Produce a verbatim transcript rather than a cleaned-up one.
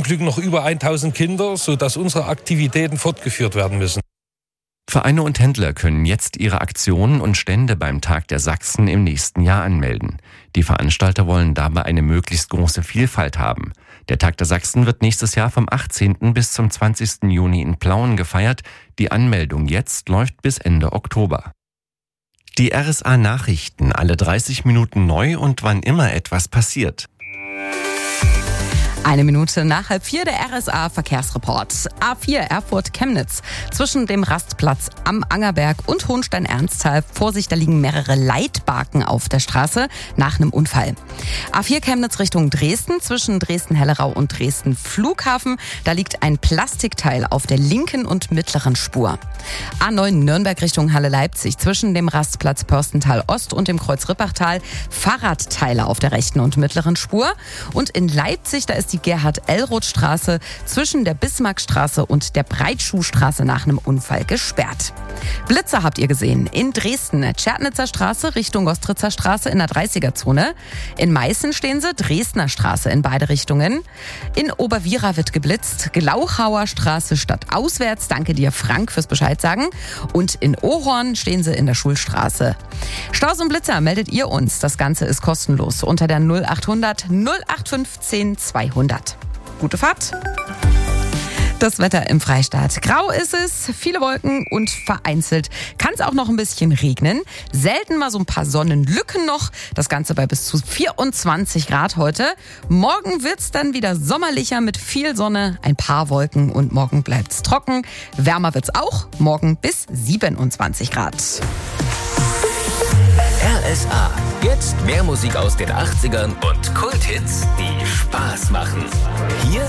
Glück noch über tausend Kinder, sodass unsere Aktivitäten fortgeführt werden müssen. Vereine und Händler können jetzt ihre Aktionen und Stände beim Tag der Sachsen im nächsten Jahr anmelden. Die Veranstalter wollen dabei eine möglichst große Vielfalt haben. Der Tag der Sachsen wird nächstes Jahr vom achtzehnten bis zum zwanzigsten Juni in Plauen gefeiert. Die Anmeldung jetzt läuft bis Ende Oktober. Die R S A Nachrichten, alle dreißig Minuten neu und wann immer etwas passiert. Eine Minute nach halb vier der R S A Verkehrsreport. A vier Erfurt-Chemnitz. Zwischen dem Rastplatz am Angerberg und Hohenstein-Ernsthal. Vorsicht, da liegen mehrere Leitbarken auf der Straße nach einem Unfall. A vier Chemnitz Richtung Dresden. Zwischen Dresden-Hellerau und Dresden-Flughafen. Da liegt ein Plastikteil auf der linken und mittleren Spur. A neun Nürnberg Richtung Halle-Leipzig. Zwischen dem Rastplatz Pörstental Ost und dem Kreuz Rippachtal. Fahrradteile auf der rechten und mittleren Spur. Und in Leipzig, da ist die die Gerhard-Ellroth-Straße zwischen der Bismarckstraße und der Breitschuhstraße nach einem Unfall gesperrt. Blitzer habt ihr gesehen. In Dresden, Tschernitzer Straße Richtung Ostritzer Straße in der dreißiger-Zone. In Meißen stehen sie, Dresdner Straße in beide Richtungen. In Oberwiera wird geblitzt, Glauchauer Straße stadtauswärts. Danke dir, Frank, fürs Bescheid sagen. Und in Ohorn stehen sie in der Schulstraße. Staus und Blitzer meldet ihr uns. Das Ganze ist kostenlos unter der null achthundert null acht fünfzehn zweihundert. Gute Fahrt. Das Wetter im Freistaat. Grau ist es, viele Wolken und vereinzelt kann es auch noch ein bisschen regnen. Selten mal so ein paar Sonnenlücken noch. Das Ganze bei bis zu vierundzwanzig Grad heute. Morgen wird es dann wieder sommerlicher mit viel Sonne, ein paar Wolken und morgen bleibt es trocken. Wärmer wird es auch, morgen bis siebenundzwanzig Grad. R S A. Jetzt mehr Musik aus den achtzigern und Kulthits, die Spaß machen. Hier